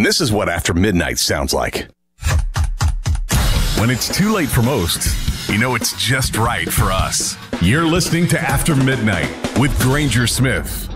And this is what After Midnight sounds like. When it's too late for most, you know it's just right for us. You're listening to After Midnight with Granger Smith.